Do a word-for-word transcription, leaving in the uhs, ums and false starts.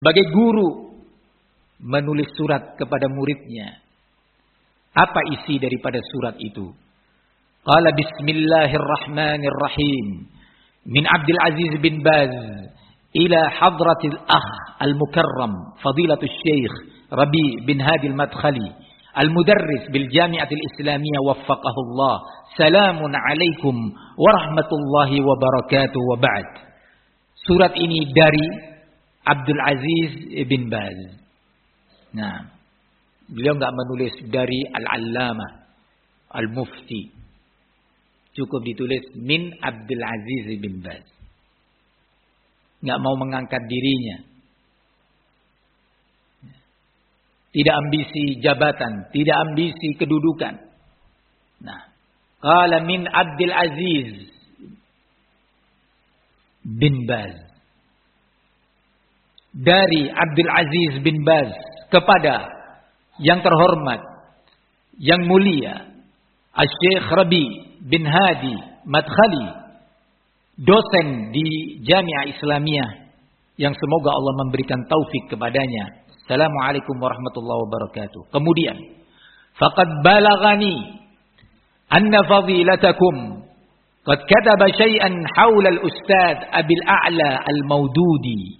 Sebagai guru menulis surat kepada muridnya. Apa isi daripada surat itu? Qala bismillahirrahmanirrahim. Min Abdul Aziz bin Baz ila hadratil akh al-mukarram fadilatul syekh Rabi bin Hadi al-Madkhali al-mudarris bil Jami'atil Islamiyah waffaqahullah. Salamun alaikum warahmatullahi wabarakatuh wa ba'd. Surat ini dari Abdul Aziz bin Baz. Nah, beliau enggak menulis dari Al-Allamah Al-Mufti. Cukup ditulis min Abdul Aziz bin Baz. Enggak mau mengangkat dirinya. Tidak ambisi jabatan, tidak ambisi kedudukan. Nah, qala min Abdul Aziz bin Baz. Dari Abdul Aziz bin Baz kepada yang terhormat, yang mulia, Asy-Syaikh Rabi bin Hadi Madkhali, dosen di Jami'ah Islamiyah, yang semoga Allah memberikan taufik kepadanya. Assalamualaikum warahmatullahi wabarakatuh. Kemudian, faqad balaghani anna fadilatakum qad kataba syai'an haula al-ustadz Abil A'la al-Maududi